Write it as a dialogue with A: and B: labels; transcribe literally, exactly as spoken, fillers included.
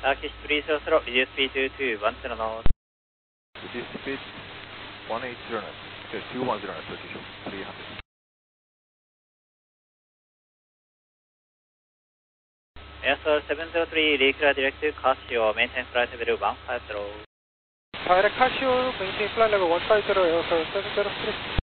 A: Turkish three zero zero, reduce speed to two one zero knots.
B: Reduce speed one eight zero knots. Okay, two one zero knots, Turkish three hundred.
A: Air seven zero three, reclear direct to Casio, maintain flight level one five zero.
C: Direct Casio, maintain flight level one five zero, Air seven zero three.